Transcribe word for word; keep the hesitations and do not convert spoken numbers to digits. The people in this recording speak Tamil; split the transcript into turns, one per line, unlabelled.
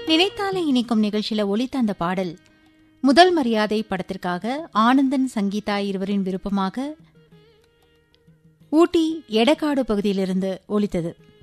நினைத்தாலே இனிக்கும் நிகழ்ச்சியில ஒலித்த அந்த பாடல் முதல் மரியாதை படத்திற்காக ஆனந்தன் சங்கீதா இருவரின் விருப்பமாக ஊட்டி எடக்காடு பகுதியிலிருந்து ஒலித்தது.